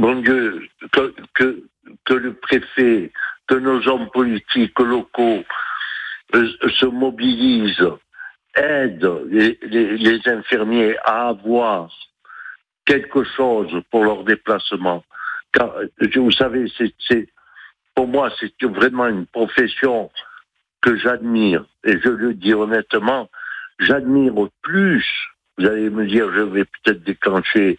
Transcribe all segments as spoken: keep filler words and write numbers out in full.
mon Dieu, que, que, que le préfet, que nos hommes politiques locaux euh, se mobilisent, aident les, les, les infirmiers à avoir quelque chose pour leur déplacement. Car, vous savez, c'est, c'est, pour moi, c'est vraiment une profession que j'admire. Et je le dis honnêtement, j'admire plus, vous allez me dire, je vais peut-être déclencher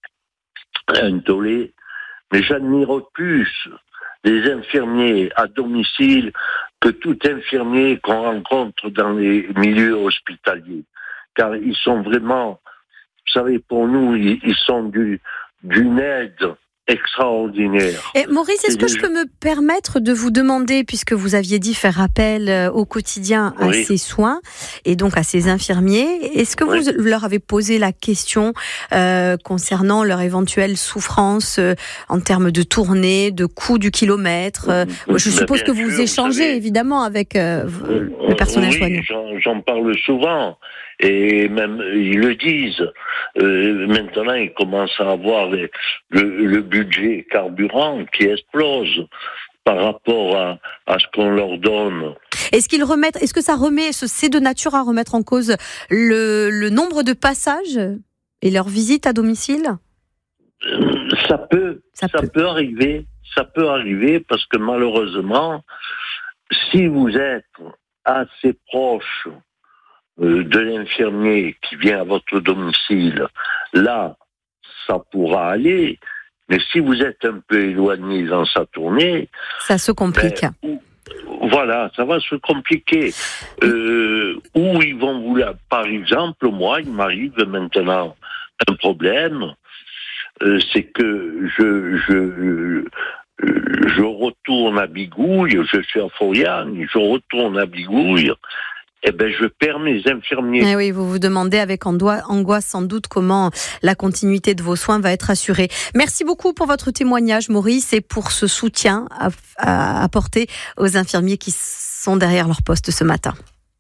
un tollé, mais j'admire plus les infirmiers à domicile que tout infirmier qu'on rencontre dans les milieux hospitaliers. Car ils sont vraiment, vous savez, pour nous, ils, ils sont du, d'une aide extraordinaire. Et Maurice, est-ce que je peux me permettre de vous demander, puisque vous aviez dit faire appel au quotidien à oui. ces soins et donc à ces infirmiers, est-ce que oui. vous leur avez posé la question euh, concernant leur éventuelle souffrance euh, en termes de tournée, de coût du kilomètre euh, oui, Je suppose que vous sûr, échangez vous savez, évidemment avec euh, euh, le personnel oui, soignant. J'en, j'en parle souvent. Et même, ils le disent. Euh, maintenant, ils commencent à avoir les, le, le budget carburant qui explose par rapport à, à ce qu'on leur donne. Est-ce qu'ils remettent, est-ce que ça remet, c'est de nature à remettre en cause le, le nombre de passages et leurs visites à domicile ? euh, Ça peut, ça, ça peut. peut arriver, ça peut arriver parce que malheureusement, si vous êtes assez proche de l'infirmier qui vient à votre domicile, là, ça pourra aller. Mais si vous êtes un peu éloigné dans sa tournée... Ça se complique. Ben, voilà, ça va se compliquer. Euh, où ils vont vouloir... Par exemple, moi, il m'arrive maintenant un problème, euh, c'est que je... je je retourne à Bigouille, je suis à Fouriane, je retourne à Bigouille, eh ben, je perds mes infirmiers. Eh oui, vous vous demandez avec angoisse sans doute comment la continuité de vos soins va être assurée. Merci beaucoup pour votre témoignage, Maurice, et pour ce soutien à, à apporter aux infirmiers qui sont derrière leur poste ce matin.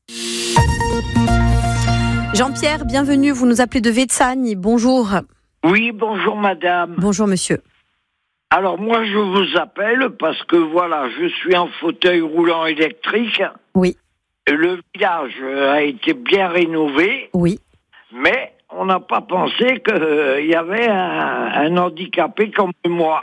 Jean-Pierre, bienvenue. Vous nous appelez de Vetsagne. Bonjour. Oui, bonjour madame. Bonjour monsieur. Alors moi, je vous appelle parce que voilà, je suis en fauteuil roulant électrique. Oui. Le village a été bien rénové, oui. mais on n'a pas pensé qu'il euh, y avait un, un handicapé comme moi.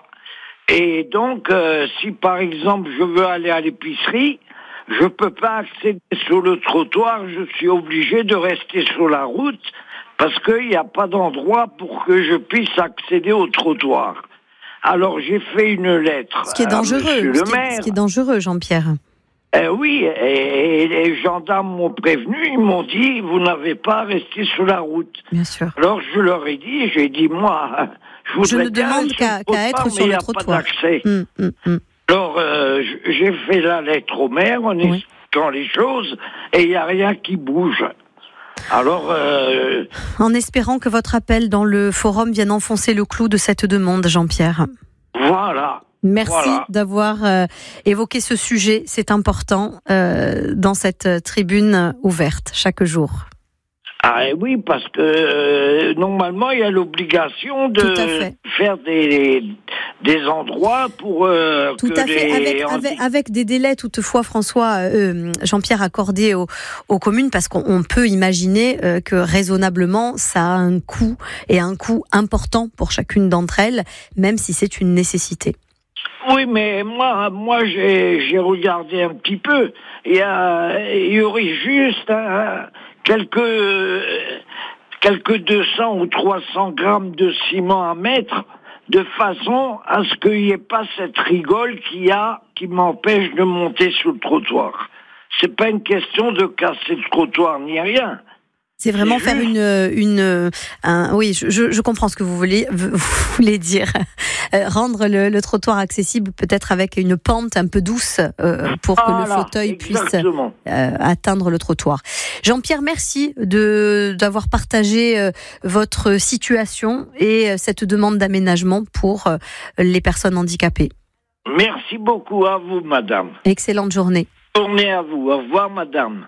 Et donc, euh, si par exemple je veux aller à l'épicerie, je ne peux pas accéder sur le trottoir, je suis obligé de rester sur la route parce qu'il n'y a pas d'endroit pour que je puisse accéder au trottoir. Alors j'ai fait une lettre ce qui est dangereux, à Monsieur ce le qui, maire. Ce qui est dangereux, Jean-Pierre. Eh oui, et, et les gendarmes m'ont prévenu, ils m'ont dit, vous n'avez pas à rester sur la route. Bien sûr. Alors je leur ai dit, j'ai dit, moi, je voudrais je ne demande qu'à, qu'à être sur le trottoir. Hum, hum, hum. Alors euh, j'ai fait la lettre au maire, en oui. expliquant les choses, et il n'y a rien qui bouge. Alors, euh... en espérant que votre appel dans le forum vienne enfoncer le clou de cette demande, Jean-Pierre. Voilà. Merci voilà. d'avoir euh, évoqué ce sujet, c'est important, euh, dans cette tribune ouverte chaque jour. Ah oui, parce que euh, normalement, il y a l'obligation de faire des, des endroits pour euh, Tout que à fait, les... avec, avec, avec des délais toutefois, François, euh, Jean-Pierre, accordés aux, aux communes, parce qu'on peut imaginer euh, que raisonnablement, ça a un coût, et un coût important pour chacune d'entre elles, même si c'est une nécessité. Oui, mais moi, moi j'ai, j'ai regardé un petit peu. Il y, a, il y aurait juste hein, quelques, quelques deux cents ou trois cents grammes de ciment à mettre, de façon à ce qu'il n'y ait pas cette rigole qu'il y a qui m'empêche de monter sur le trottoir. C'est pas une question de casser le trottoir ni rien. C'est vraiment c'est faire une, une, un, oui, je, je comprends ce que vous voulez, vous voulez dire. Euh, rendre le, le trottoir accessible, peut-être avec une pente un peu douce, euh, pour voilà, que le fauteuil exactement. puisse euh, atteindre le trottoir. Jean-Pierre, merci de d'avoir partagé euh, votre situation et euh, cette demande d'aménagement pour euh, les personnes handicapées. Merci beaucoup à vous, madame. Excellente journée. Journée à vous. Au revoir, madame.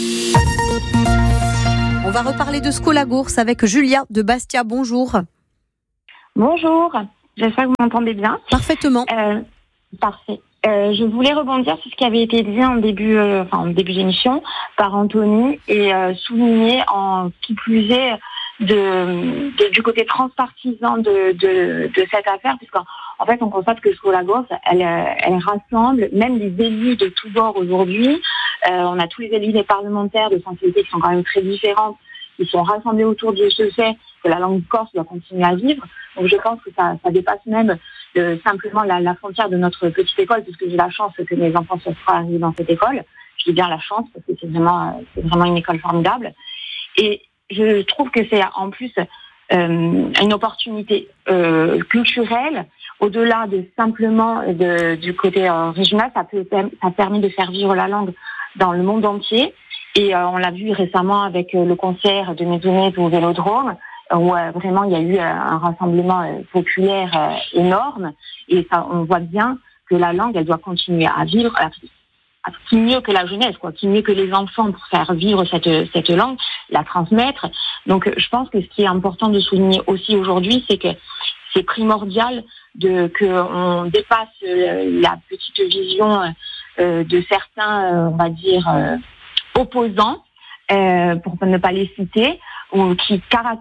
On va reparler de Scolagours avec Julia de Bastia. Bonjour. Bonjour. J'espère que vous m'entendez bien. Parfaitement. Euh, parfait. Euh, je voulais rebondir sur ce qui avait été dit en début, euh, enfin, en début d'émission par Anthony et euh, souligner en qui plus est de, de, du côté transpartisan de, de, de cette affaire, puisqu'en en fait on constate que Skolagos, elle, elle rassemble même les élus de tous bords aujourd'hui. Euh, on a tous les élus des parlementaires de sensibilités qui sont quand même très différentes, qui sont rassemblés autour de ce fait que la langue corse doit continuer à vivre. Donc je pense que ça, ça dépasse même euh, simplement la, la frontière de notre petite école, puisque j'ai la chance que mes enfants soient arrivés dans cette école. Je dis bien la chance parce que c'est vraiment, c'est vraiment une école formidable. Et je trouve que c'est en plus euh, une opportunité euh, culturelle, au-delà de simplement de, du côté euh, régional, ça, peut, ça permet de faire vivre la langue dans le monde entier. Et euh, on l'a vu récemment avec euh, le concert de Médonais au Vélodrome, où euh, vraiment il y a eu euh, un rassemblement euh, populaire euh, énorme. Et ça, on voit bien que la langue, elle doit continuer à vivre. À, qui mieux que la jeunesse, quoi, qui mieux que les enfants pour faire vivre cette cette langue, la transmettre. Donc, je pense que ce qui est important de souligner aussi aujourd'hui, c'est que c'est primordial de que on dépasse euh, la petite vision euh, de certains, euh, on va dire, euh, opposants, euh, pour ne pas les citer, ou qui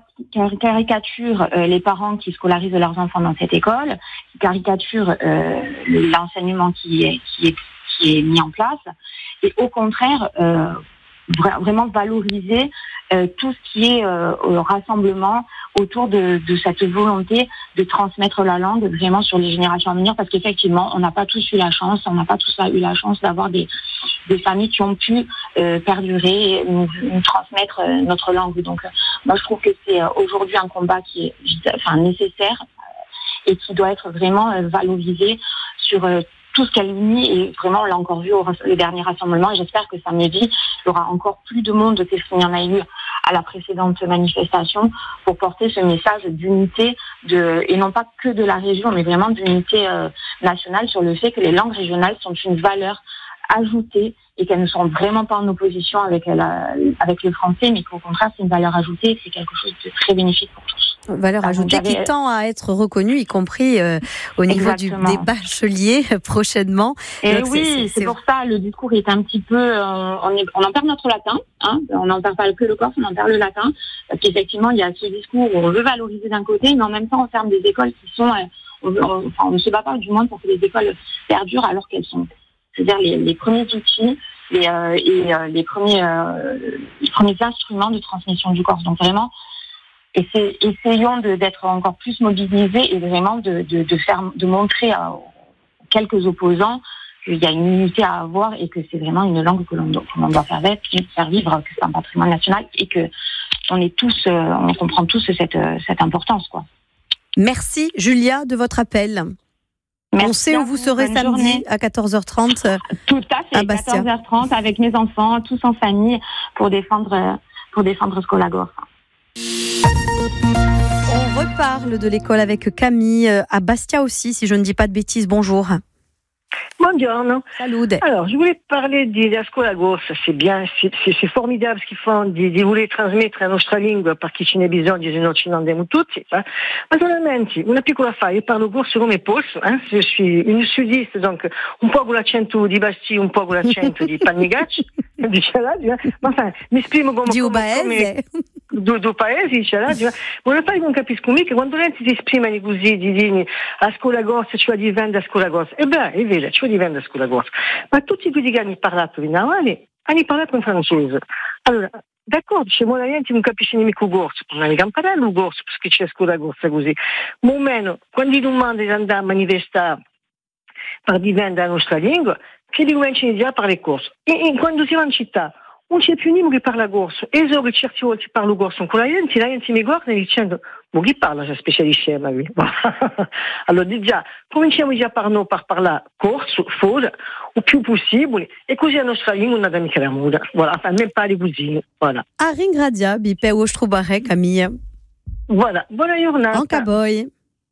caricaturent euh, les parents qui scolarisent leurs enfants dans cette école, qui caricaturent euh, l'enseignement qui est qui est qui est mis en place, et au contraire euh, vra- vraiment valoriser euh, tout ce qui est euh, rassemblement autour de, de cette volonté de transmettre la langue vraiment sur les générations à venir, parce qu'effectivement on n'a pas tous eu la chance, on n'a pas tous eu la chance d'avoir des, des familles qui ont pu euh, perdurer et nous, nous transmettre euh, notre langue. Donc euh, moi je trouve que c'est euh, aujourd'hui un combat qui est enfin, nécessaire euh, et qui doit être vraiment euh, valorisé sur euh, tout ce qu'elle unit, et vraiment on l'a encore vu au le dernier rassemblement, et j'espère que samedi il y aura encore plus de monde que ce qu'il y en a eu à la précédente manifestation pour porter ce message d'unité de, et non pas que de la région, mais vraiment d'unité euh, nationale sur le fait que les langues régionales sont une valeur ajoutée et qu'elles ne sont vraiment pas en opposition avec, la, avec le français, mais qu'au contraire c'est une valeur ajoutée et que c'est quelque chose de très bénéfique pour tous. Valeur ajoutée qui tend à être reconnue, y compris euh, au niveau Exactement. du, des bacheliers prochainement. Et donc, oui, c'est, c'est, c'est, c'est pour ça le discours est un petit peu, euh, on, est, on en perd notre latin, hein, on n'en perd pas que le corse, on en perd le latin, parce qu'effectivement il y a ce discours où on veut valoriser d'un côté, mais en même temps on ferme des écoles qui sont, euh, on, on, enfin, on ne se bat pas du moins pour que les écoles perdurent alors qu'elles sont, c'est-à-dire les, les premiers outils les, euh, et euh, les premiers, euh, les premiers instruments de transmission du corse. Donc vraiment. Et c'est, essayons de, d'être encore plus mobilisés et vraiment de, de, de faire, de montrer à quelques opposants qu'il y a une unité à avoir et que c'est vraiment une langue que l'on doit, que l'on doit faire vivre, faire vivre, que c'est un patrimoine national et que on est tous, on comprend tous cette, cette importance, quoi. Merci Julia de votre appel. Merci. On sait où vous serez samedi journée. À quatorze heures trente. Tout à fait, à quatorze heures trente avec mes enfants, tous en famille pour défendre, pour défendre Skolagos. On reparle de l'école avec Camille à Bastia aussi, si je ne dis pas de bêtises. Bonjour. Buongiorno. Salute. Alors, je voulais parler di, di Skolagos, c'est bien, c'est, c'est, c'est formidable ce qu'ils font, di, di voler trasmettere la nostra lingua per chi ce n'è bisogno, se non ci andiamo tutti. Eh? Ma solamente una piccola affare, io parlo corso come posso, eh? Je suis une sudiste, donc un po' con l'accento di Bastia, un po' con l'accento di Pannigacci, dice là, ma enfin, mi esprimo come... Di come, come do, do paese, dice là, ma non fai non capisco mica, quando lei si esprime così, di dire a Skolagos, cioè di vendere a Skolagos, e beh, è vero, cioè di vendere a Skolagos, ma tutti quelli che hanno parlato in avanti, hanno parlato in francese. Allora, d'accordo, c'è molta gente che non capisce nemmeno il corso, non è mica imparare il corso perché c'è Skolagos così, ma o meno, quando ti demandano di andare a manifestare per difendere la nostra lingua, che li cominciano già a parlare corso. E, e quando si va in città, non c'è più nessuno che parla corso, e so che certi volte parlo corso con la gente, la gente mi guarda dicendo, ma chi parla questa specie di scema qui? Allora di già, cominciamo già per noi per parlare corso, fuori, o più possibile, e così la nostra lingua non è mica la moda. Voilà, enfin, même pas les cousines, voilà. A ringradia, bipe oștrubare, Camille. Voilà, buona giornata. En caboy.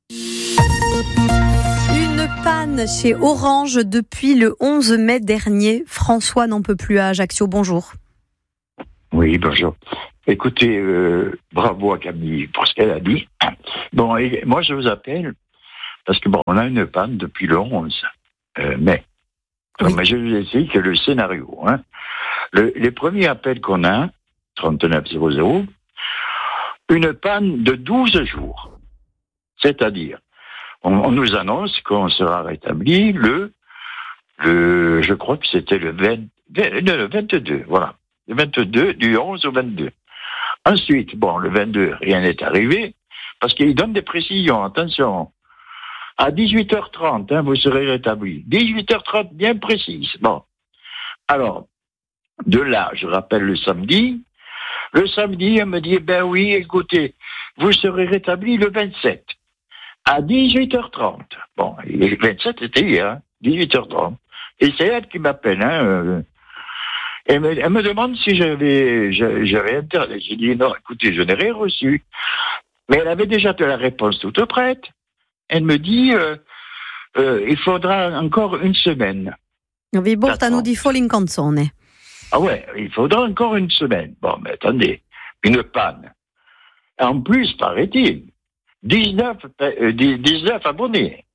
Une panne chez Orange depuis le onze mai dernier. François n'en peut plus à Ajaccio, bonjour. Oui, bonjour. Écoutez, euh, bravo à Camille pour ce qu'elle a dit. Bon, et moi je vous appelle Parce que bon, on a une panne depuis le onze euh, mai. Oui. Mais je vous explique le scénario. Hein. Le, les premiers appels qu'on a, trente-neuf zéro zéro, une panne de douze jours. C'est-à-dire, on, on nous annonce qu'on sera rétabli le, le, je crois que c'était le, vingt, le vingt-deux, voilà. Le vingt-deux, du onze au vingt-deux. Ensuite, bon, le vingt-deux, rien n'est arrivé, parce qu'il donne des précisions, attention. À dix-huit heures trente, hein, vous serez rétabli. dix-huit heures trente, bien précise. Bon. Alors, de là, je rappelle le samedi. Le samedi, elle me dit, ben oui, écoutez, vous serez rétabli le vingt-sept. À dix-huit heures trente. Bon, et le vingt-sept, c'était hier, hein, dix-huit heures trente. Et c'est elle qui m'appelle, hein. Euh, elle, me, elle me demande si j'avais, j'avais Internet. J'ai dit, non, écoutez, je n'ai rien reçu. Mais elle avait déjà de la réponse toute prête. Elle me dit, euh, euh, il faudra encore une semaine. Vi portano di fuori in canzone. Ah ouais, il faudra encore une semaine. Bon, mais attendez, une panne. En plus, paraît-il, dix-neuf, euh, dix-neuf abonnés.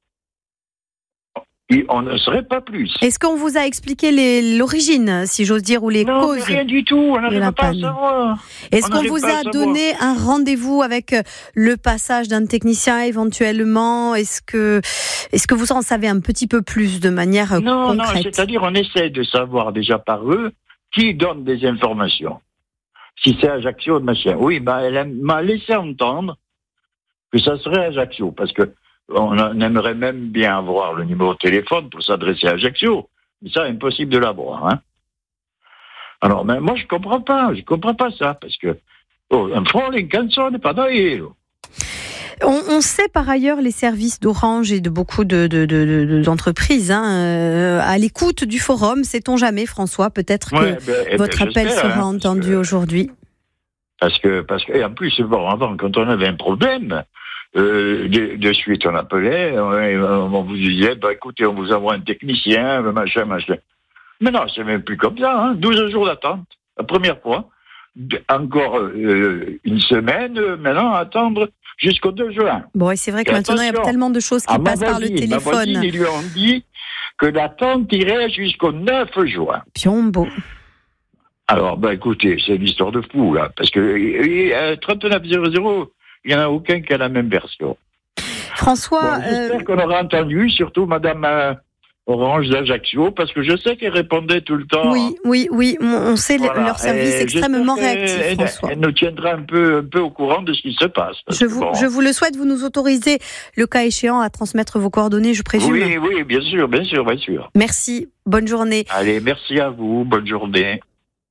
Et on ne serait pas plus. Est-ce qu'on vous a expliqué les, l'origine, si j'ose dire, ou les non, causes? Rien du tout, on n'arrive pas panne. à savoir. Est-ce on qu'on vous a donné un rendez-vous avec le passage d'un technicien éventuellement? Est-ce que, est-ce que vous en savez un petit peu plus de manière non, concrète? Non, c'est-à-dire on essaie de savoir déjà par eux qui donne des informations. Si c'est Ajaccio, machin. Oui, bah, elle m'a laissé entendre que ça serait Ajaccio, parce que on aimerait même bien avoir le numéro de téléphone pour s'adresser à Ajaccio. Mais ça, impossible de l'avoir, hein. Alors, mais moi, je comprends pas, je comprends pas ça, parce que, oh, un front, les canzoni n'est pas d'ailleurs. On, on sait par ailleurs les services d'Orange et de beaucoup de, de, de, de, d'entreprises hein, euh, à l'écoute du forum. Sait-on jamais, François, peut-être ouais, que ben, votre ben, appel sera hein, entendu que, aujourd'hui. Parce que, parce que, et en plus, bon, avant, quand on avait un problème, euh, de, de suite on appelait, on, on vous disait, bah, écoutez, on vous envoie un technicien, machin, machin. Mais non, c'est même plus comme ça, hein, douze jours d'attente, la première fois. Encore euh, une semaine, euh, maintenant, à attendre jusqu'au deux juin. Bon, et c'est vrai que et maintenant, il y a tellement de choses qui à passent voisine, par le téléphone. Ma voisine, ils lui ont dit que l'attente irait jusqu'au neuf juin. Piombo. Alors, bah, écoutez, c'est une histoire de fou, là, parce que euh, trente-neuf zéro zéro, il n'y en a aucun qui a la même version. François... Bon, j'espère euh... qu'on aura entendu, surtout Madame... Euh, Orange d'Ajaccio, parce que je sais qu'elle répondait tout le temps. Oui, oui, oui, on sait voilà. leur service et extrêmement réactif, elle, François. Elle nous tiendra un peu, un peu au courant de ce qui se passe. Je vous, bon. je vous le souhaite, vous nous autorisez, le cas échéant, à transmettre vos coordonnées, je présume. Oui, oui, bien sûr, bien sûr, bien sûr. Merci, bonne journée. Allez, merci à vous, bonne journée.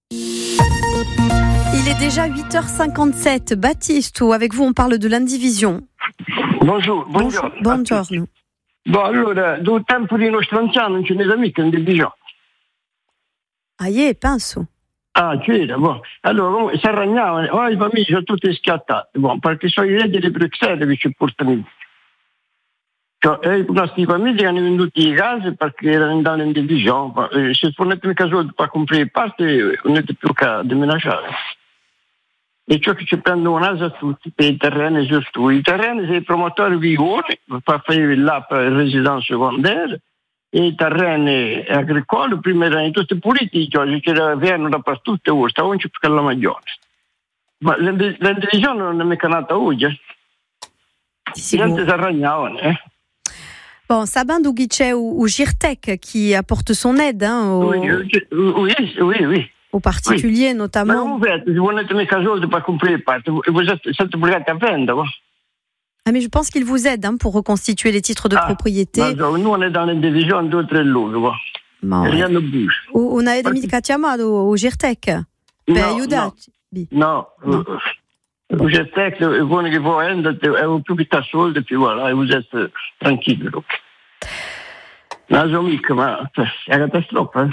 Il est déjà huit heures cinquante-sept. Baptiste, avec vous, on parle de l'indivision. Bonjour, bonjour. Bonjour. Bonjour. Boh, allora, dal tempo dei nostri anziani non ce n'era mica un division. Ah, yeah, penso. Ah, c'era, boh. Allora, si arragnavano, oh, i famiglie sono tutti scattati, boh, perché sono i leggi di Bruxelles che ci portano. Cioè, i nostri famiglie hanno venduto le case perché erano in divisione. Se fornite mica soldi per comprare i parti, non è più che demenacciare. E ciò che ci prendono una casa tutti per i terreni giusto. I terreni se i promotori vivono per fare là per residenza secondaria e i terreni agricoli prima erano tutti puliti, cioè c'erano dappertutto ora, stavano più che la maggiore. Ma la divisione non è mica nata oggi. I gente si arragnavano, eh. Bon, Sabin Douguichet ou, ou Girtec qui apporte son aide hein, au... oui, oui, oui, oui. aux particuliers oui. notamment. Ma vous faites, vous n'êtes mica soldi pour comprare les parts, vous êtes, êtes obligé à vendre. Ah, mais je pense qu'ils vous aident hein, pour reconstituer les titres de ah, propriété. Ma nous, on est dans les divisions d'autres lots. Ma rien ne bouge. On a aidé mica chiamato au Girtec. No, no. no. Au Girtec, vous ne vous rendez, vous più che soldi, puis voilà, et vous êtes euh, tranquille. Non, je mica, ma è una catastrofe.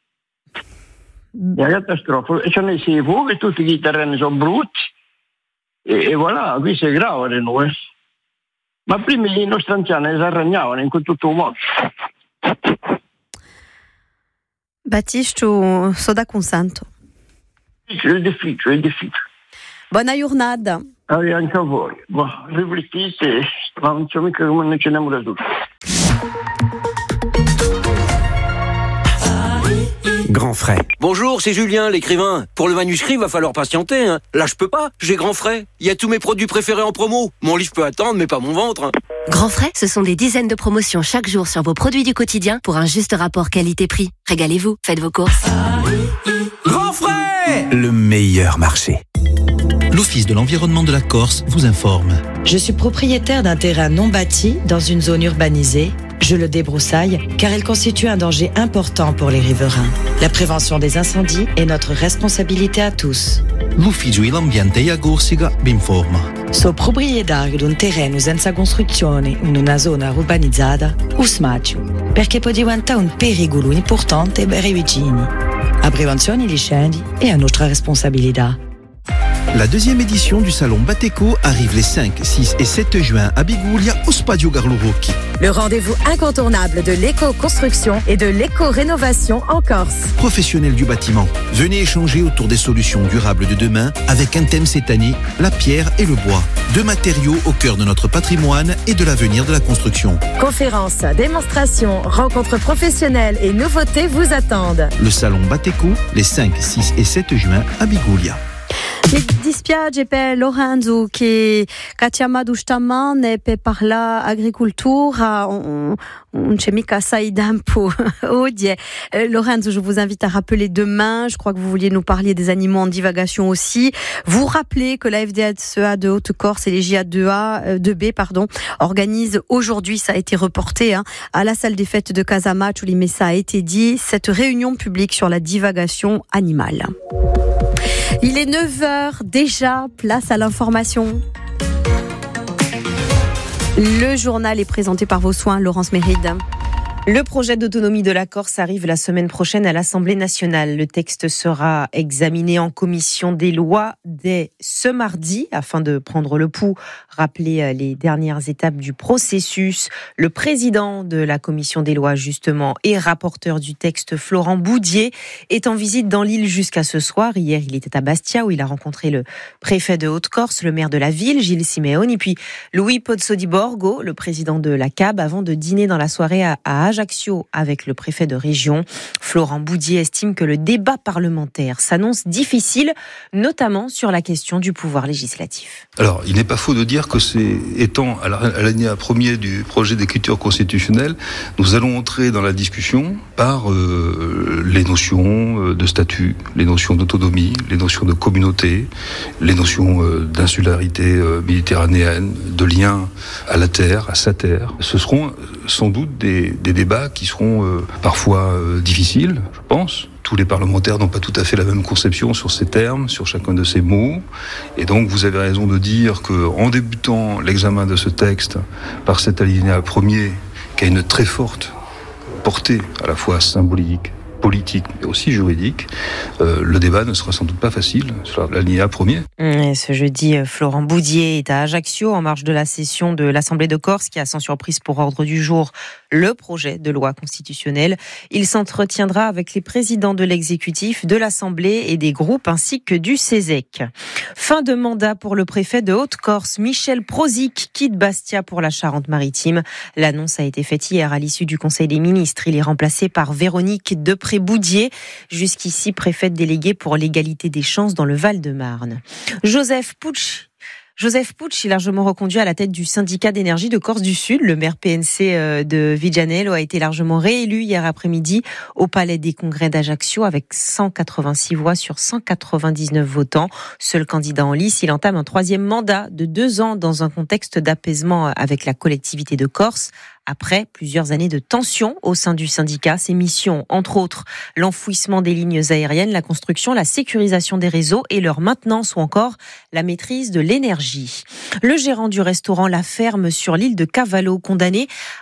È una catastrofe. Ce ne sei fuochi, tutti i terreni sono brutti. E, e voilà, qui c'est grave per noi. Ma prima i nostri anziani si arragnavano in tutto il mondo. Battiste, sono da consanto. È difficile, è difficile. Buona giornata. Ah, anche a voi. Boh, riflettete, ma non c'è mica come non ce n'è da tutto. Grand frais. Bonjour, c'est Julien, l'écrivain. Pour le manuscrit, va falloir patienter. Hein. Là, je peux pas. J'ai Grand frais. Il y a tous mes produits préférés en promo. Mon livre peut attendre, mais pas mon ventre. Hein. Grand frais, ce sont des dizaines de promotions chaque jour sur vos produits du quotidien pour un juste rapport qualité-prix. Régalez-vous, faites vos courses. Grand frais, le meilleur marché. L'Office de l'environnement de la Corse vous informe. Je suis propriétaire d'un terrain non bâti dans une zone urbanisée. Je le débroussaille car il constitue un danger important pour les riverains. La prévention des incendies est notre responsabilité à tous. L'Ufficio dell'Ambiente e Corsica vi informa. So proprietario di un terreno senza costruzione in una zona urbanizzata, usmaccio, perché può diventare un pericolo importante per i vicini. La prevenzione degli incendi è a nostra responsabilità. La deuxième édition du salon Bateco arrive les cinq, six et sept juin à Biguglia au Stadio Carlo Rocchi. Le rendez-vous incontournable de l'éco-construction et de l'éco-rénovation en Corse. Professionnels du bâtiment, venez échanger autour des solutions durables de demain avec un thème cette année, la pierre et le bois. Deux matériaux au cœur de notre patrimoine et de l'avenir de la construction. Conférences, démonstrations, rencontres professionnelles et nouveautés vous attendent. Le salon Bateco les cinq, six et sept juin à Biguglia. Mi dispiace per Lorenzo che ha chiamato stamane per parlare agricoltura, on ne c'è mica assai tempo oggi. Euh, Lorenzo, je vous invite à rappeler demain, je crois que vous vouliez nous parler des animaux en divagation aussi. Vous rappelez que la F D S E A de Haute-Corse et les J A deux A, euh, deux B, pardon, organisent aujourd'hui, ça a été reporté, hein, à la salle des fêtes de Casamance, mais ça a été dit, cette réunion publique sur la divagation animale. Il est neuf heures déjà, place à l'information. Le journal est présenté par vos soins, Laurence Méride. Le projet d'autonomie de la Corse arrive la semaine prochaine à l'Assemblée nationale. Le texte sera examiné en commission des lois dès ce mardi afin de prendre le pouls, rappeler les dernières étapes du processus. Le président de la commission des lois, justement, et rapporteur du texte, Florent Boudier, est en visite dans l'île jusqu'à ce soir. Hier, il était à Bastia où il a rencontré le préfet de Haute-Corse, le maire de la ville, Gilles Simeoni, puis Louis Pozzo di Borgo, le président de la C A B, avant de dîner dans la soirée à, à Ajaccio avec le préfet de région. Florent Boudier estime que le débat parlementaire s'annonce difficile, notamment sur la question du pouvoir législatif. Alors, il n'est pas faux de dire que c'est, étant à l'alinéa premier du projet d'écriture constitutionnelle, nous allons entrer dans la discussion par euh, les notions de statut, les notions d'autonomie, les notions de communauté, les notions euh, d'insularité euh, méditerranéenne, de lien à la terre, à sa terre. Ce seront sans doute des, des débats qui seront euh, parfois euh, difficiles, je pense. Tous les parlementaires n'ont pas tout à fait la même conception sur ces termes, sur chacun de ces mots. Et donc, vous avez raison de dire qu'en débutant l'examen de ce texte par cet alinéa premier, qui a une très forte portée à la fois symbolique, politique, mais aussi juridique, euh, le débat ne sera sans doute pas facile sur l'alinéa premier. Et ce jeudi, Florent Boudier est à Ajaccio en marge de la session de l'Assemblée de Corse qui a sans surprise pour ordre du jour le projet de loi constitutionnelle. Il s'entretiendra avec les présidents de l'exécutif, de l'Assemblée et des groupes ainsi que du CESEC. Fin de mandat pour le préfet de Haute-Corse, Michel Prozic, quitte Bastia pour la Charente-Maritime. L'annonce a été faite hier à l'issue du Conseil des ministres. Il est remplacé par Véronique Depré-Boudier, jusqu'ici préfète déléguée pour l'égalité des chances dans le Val-de-Marne. Joseph Pucci. Joseph Pucci, largement reconduit à la tête du syndicat d'énergie de Corse du Sud. Le maire P N C de Vigianello a été largement réélu hier après-midi au Palais des Congrès d'Ajaccio avec cent quatre-vingt-six voix sur cent quatre-vingt-dix-neuf votants. Seul candidat en lice, il entame un troisième mandat de deux ans dans un contexte d'apaisement avec la collectivité de Corse. Après plusieurs années de tensions au sein du syndicat, ses missions, entre autres, l'enfouissement des lignes aériennes, la construction, la sécurisation des réseaux et leur maintenance ou encore la maîtrise de l'énergie. Le gérant du restaurant La Ferme sur l'île de Cavallo, condamné à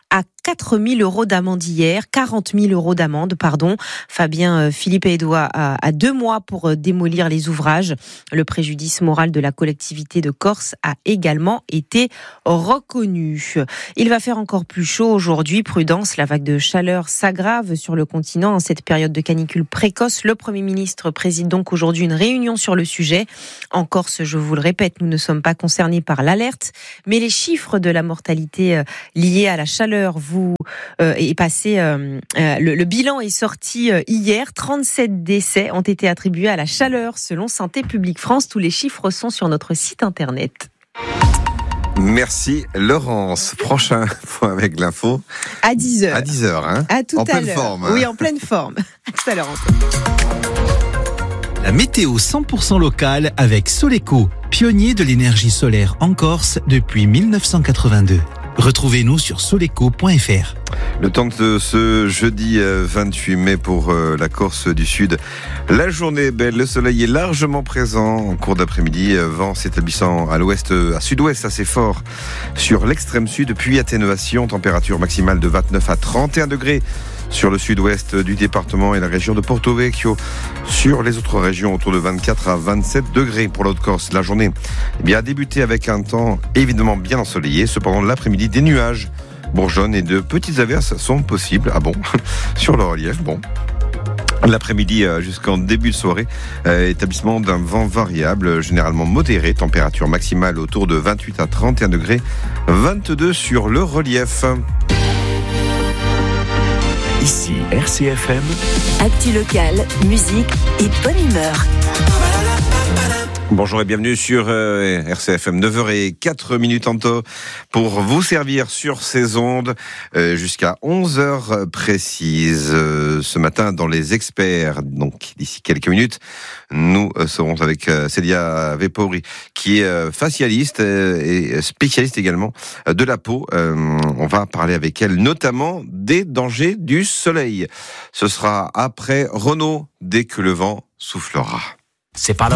quatre mille euros d'amende hier, quarante mille euros d'amende, pardon. Fabien Philippe Edouard a, a deux mois pour démolir les ouvrages. Le préjudice moral de la collectivité de Corse a également été reconnu. Il va faire encore plus chaud aujourd'hui. Prudence, la vague de chaleur s'aggrave sur le continent en cette période de canicule précoce. Le Premier ministre préside donc aujourd'hui une réunion sur le sujet. En Corse, je vous le répète, nous ne sommes pas concernés par l'alerte, mais les chiffres de la mortalité liés à la chaleur vous euh, est passé. Euh, euh, le, le bilan est sorti euh, hier. trente-sept décès ont été attribués à la chaleur selon Santé publique France. Tous les chiffres sont sur notre site internet. Merci Laurence. Prochain point avec l'info. À dix heures. À dix heures, hein. À tout en à pleine l'heure. forme. Hein. Oui, en pleine forme. À tout à l'heure. La météo cent pour cent locale avec Soleco, pionnier de l'énergie solaire en Corse depuis mille neuf cent quatre-vingt-deux. Retrouvez-nous sur soleco point f r. Le temps de ce jeudi vingt-huit mai pour la Corse du Sud. La journée est belle, le soleil est largement présent en cours d'après-midi. Vent s'établissant à l'ouest, à sud-ouest assez fort sur l'extrême sud, puis atténuation, température maximale de vingt-neuf à trente et un degrés sur le sud-ouest du département et la région de Porto Vecchio. Sur les autres régions, autour de vingt-quatre à vingt-sept degrés pour l'Haute-Corse. La journée eh bien, a débuté avec un temps évidemment bien ensoleillé. Cependant, l'après-midi, des nuages bourgeonnent et de petites averses sont possibles. Ah bon, sur le relief, bon. L'après-midi jusqu'en début de soirée, euh, établissement d'un vent variable, généralement modéré, température maximale autour de vingt-huit à trente et un degrés, vingt-deux sur le relief. Ici R C F M. Actu locale, musique et bonne humeur. Bonjour et bienvenue sur euh, R C F M, neuf heures zéro quatre minutes en temps pour vous servir sur ces ondes euh, jusqu'à onze heures précises. Euh, ce matin dans les experts, donc d'ici quelques minutes, nous euh, serons avec euh, Célia Vepori qui est euh, facialiste euh, et spécialiste également euh, de la peau. Euh, on va parler avec elle notamment des dangers du soleil. Ce sera après Renaud dès que le vent soufflera. C'est pas là.